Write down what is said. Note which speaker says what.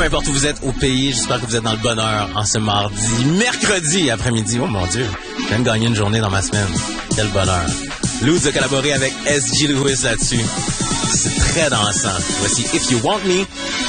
Speaker 1: peu importe où vous êtes au pays, j'espère que vous êtes dans le bonheur en ce mercredi après-midi. Oh mon Dieu, je viens de gagner une journée dans ma semaine. Quel bonheur. Luz a collaboré avec S.G. Lewis là-dessus. C'est très dansant. Voici If You Want Me